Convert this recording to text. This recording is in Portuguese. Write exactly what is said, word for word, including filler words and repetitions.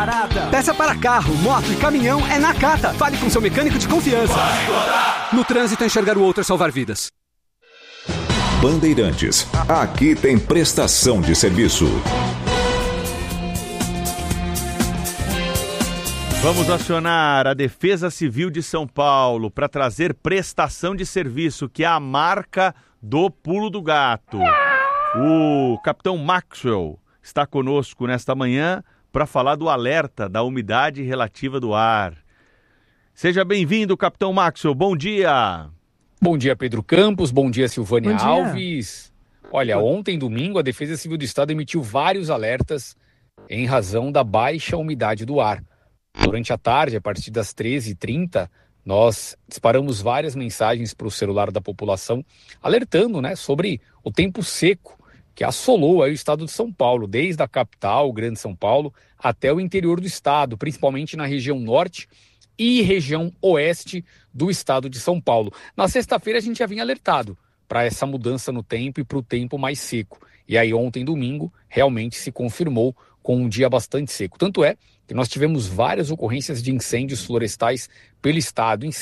Peça para carro, moto e caminhão é na Cata. Fale com seu mecânico de confiança. No trânsito, enxergar o outro é salvar vidas. Bandeirantes. Aqui tem prestação de serviço. Vamos acionar a Defesa Civil de São Paulo para trazer prestação de serviço, que é a marca do pulo do gato. O capitão Maxwell está conosco nesta manhã para falar do alerta da umidade relativa do ar. Seja bem-vindo, capitão Maxwell. Bom dia. Bom dia, Pedro Campos. Bom dia, Silvânia Bom dia. Alves. Olha, ontem, domingo, a Defesa Civil do Estado emitiu vários alertas em razão da baixa umidade do ar. Durante a tarde, a partir das treze e trinta, nós disparamos várias mensagens para o celular da população, alertando, né, sobre o tempo seco que assolou aí o estado de São Paulo, desde a capital, o Grande São Paulo, até o interior do estado, principalmente na região norte e região oeste do estado de São Paulo. Na sexta-feira a gente já vinha alertado para essa mudança no tempo e para o tempo mais seco. E aí ontem, domingo, realmente se confirmou com um dia bastante seco. Tanto é que nós tivemos várias ocorrências de incêndios florestais pelo estado,